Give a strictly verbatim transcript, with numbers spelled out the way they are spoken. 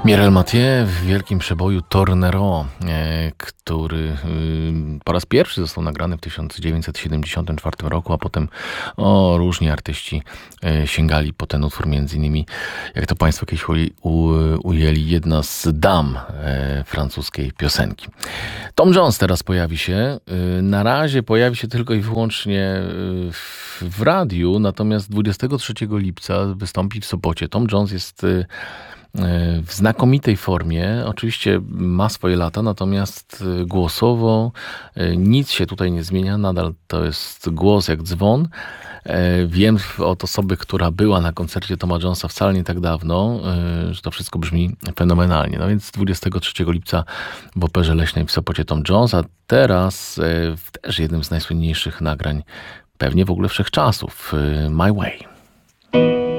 Mireille Mathieu w wielkim przeboju Tornero, e, który y, po raz pierwszy został nagrany w tysiąc dziewięćset siedemdziesiątym czwartym roku, a potem o, różni artyści e, sięgali po ten utwór, między innymi, jak to państwo kiedyś u, u, ujęli, jedna z dam e, francuskiej piosenki. Tom Jones teraz pojawi się. Y, na razie pojawi się tylko i wyłącznie y, w, w radiu, natomiast dwudziestego trzeciego lipca wystąpi w Sopocie. Tom Jones jest y, w znakomitej formie. Oczywiście ma swoje lata, natomiast głosowo nic się tutaj nie zmienia. Nadal to jest głos jak dzwon. Wiem od osoby, która była na koncercie Toma Jonesa wcale nie tak dawno, że to wszystko brzmi fenomenalnie. No więc dwudziestego trzeciego lipca w Operze Leśnej w Sopocie Tom Jones, a teraz w też jednym z najsłynniejszych nagrań pewnie w ogóle wszechczasów, My Way.